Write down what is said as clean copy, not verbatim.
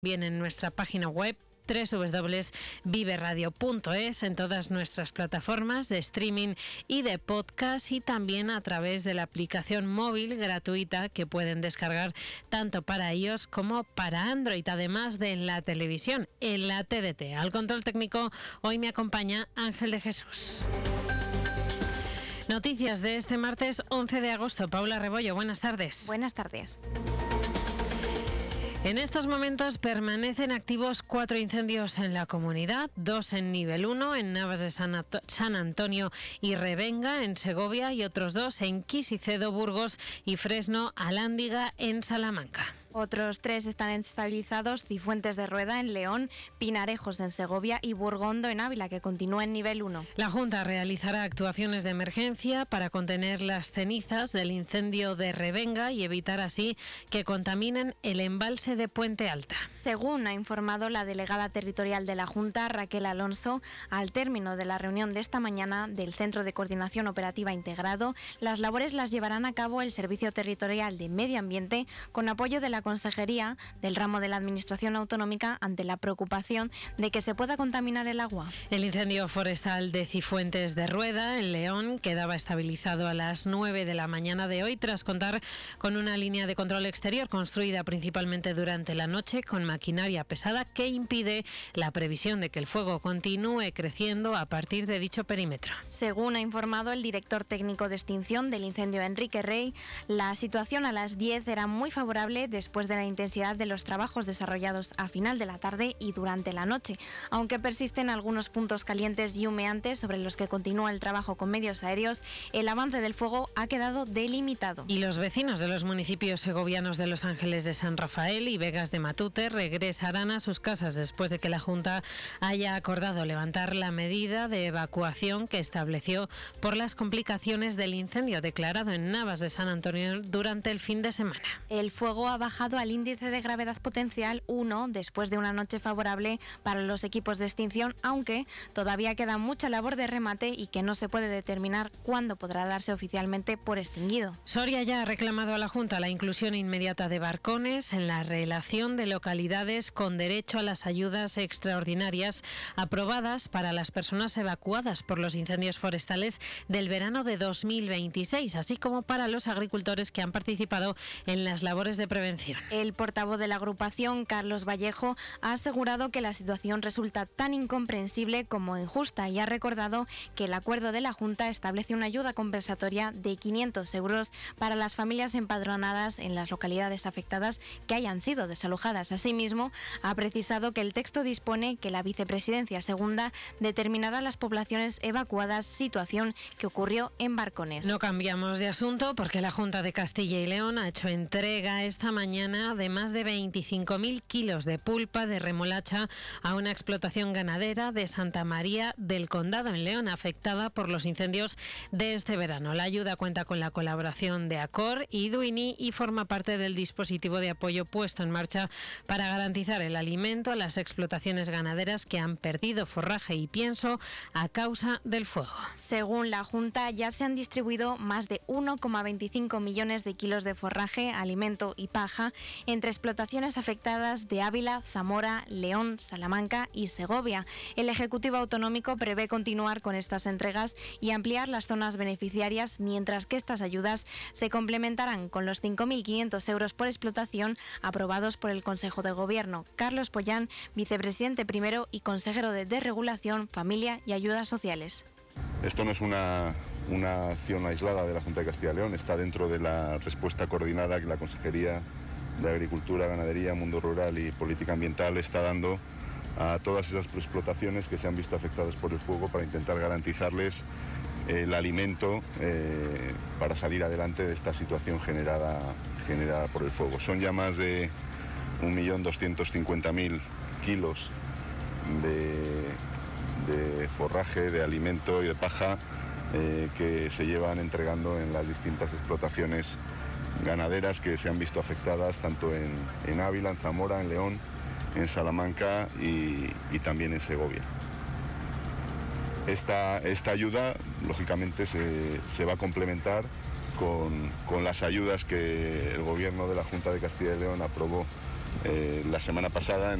Bien en nuestra página web www.viveradio.es, en todas nuestras plataformas de streaming y de podcast, y también a través de la aplicación móvil gratuita que pueden descargar tanto para iOS como para Android, además de en la televisión, en la TDT. Al control técnico hoy me acompaña Ángel de Jesús. Noticias de este martes 11 de agosto. Paula Rebollo, buenas tardes. Buenas tardes. En estos momentos permanecen activos 4 incendios en la comunidad, 2 en nivel 1, en Navas de San Antonio y Revenga, en Segovia, y otros 2 en Quisicedo, Burgos y Fresno, Alhándiga, en Salamanca. Otros 3 están estabilizados: Cifuentes de Rueda en León, Pinarejos en Segovia y Burgondo en Ávila, que continúa en nivel 1. La Junta realizará actuaciones de emergencia para contener las cenizas del incendio de Revenga y evitar así que contaminen el embalse de Puente Alta. Según ha informado la delegada territorial de la Junta, Raquel Alonso, al término de la reunión de esta mañana del Centro de Coordinación Operativa Integrado, las labores las llevarán a cabo el Servicio Territorial de Medio Ambiente con apoyo de la Consejería del ramo de la Administración Autonómica ante la preocupación de que se pueda contaminar el agua. El incendio forestal de Cifuentes de Rueda, en León, quedaba estabilizado a las 9 de la mañana de hoy tras contar con una línea de control exterior construida principalmente durante la noche con maquinaria pesada que impide la previsión de que el fuego continúe creciendo a partir de dicho perímetro. Según ha informado el director técnico de extinción del incendio, Enrique Rey, la situación a las 10 era muy favorable después de la intensidad de los trabajos desarrollados a final de la tarde y durante la noche, aunque persisten algunos puntos calientes y humeantes sobre los que continúa el trabajo con medios aéreos. El avance del fuego ha quedado delimitado. Y los vecinos de los municipios segovianos de Los Ángeles de San Rafael y Vegas de Matute regresarán a sus casas después de que la Junta haya acordado levantar la medida de evacuación que estableció por las complicaciones del incendio declarado en Navas de San Antonio durante el fin de semana. El fuego ha bajado al índice de gravedad potencial 1 después de una noche favorable para los equipos de extinción, aunque todavía queda mucha labor de remate y que no se puede determinar cuándo podrá darse oficialmente por extinguido. Soria ya ha reclamado a la Junta la inclusión inmediata de barcones en la relación de localidades con derecho a las ayudas extraordinarias aprobadas para las personas evacuadas por los incendios forestales del verano de 2026, así como para los agricultores que han participado en las labores de prevención. El portavoz de la agrupación, Carlos Vallejo, ha asegurado que la situación resulta tan incomprensible como injusta y ha recordado que el acuerdo de la Junta establece una ayuda compensatoria de 500 euros para las familias empadronadas en las localidades afectadas que hayan sido desalojadas. Asimismo, ha precisado que el texto dispone que la Vicepresidencia Segunda determinará las poblaciones evacuadas, situación que ocurrió en Barcones. No cambiamos de asunto porque la Junta de Castilla y León ha hecho entrega esta mañana de más de 25.000 kilos de pulpa de remolacha a una explotación ganadera de Santa María del Condado, en León, afectada por los incendios de este verano. La ayuda cuenta con la colaboración de Acor y Duini y forma parte del dispositivo de apoyo puesto en marcha para garantizar el alimento a las explotaciones ganaderas que han perdido forraje y pienso a causa del fuego. Según la Junta, ya se han distribuido más de 1,25 millones de kilos de forraje, alimento y paja entre explotaciones afectadas de Ávila, Zamora, León, Salamanca y Segovia. El Ejecutivo Autonómico prevé continuar con estas entregas y ampliar las zonas beneficiarias, mientras que estas ayudas se complementarán con los 5.500 euros por explotación aprobados por el Consejo de Gobierno. Carlos Pollán, vicepresidente primero y consejero de Desregulación, Familia y Ayudas Sociales. Esto no es una acción aislada de la Junta de Castilla y León, está dentro de la respuesta coordinada que la Consejería de Agricultura, Ganadería, Mundo Rural y Política Ambiental está dando a todas esas explotaciones que se han visto afectadas por el fuego para intentar garantizarles el alimento para salir adelante de esta situación generada por el fuego. Son ya más de 1.250.000 kilos de forraje, de alimento y de paja que se llevan entregando en las distintas explotaciones ganaderas que se han visto afectadas tanto en Ávila, en Zamora, en León, en Salamanca y también en Segovia. Esta ayuda, lógicamente, se va a complementar con las ayudas que el Gobierno de la Junta de Castilla y León aprobó la semana pasada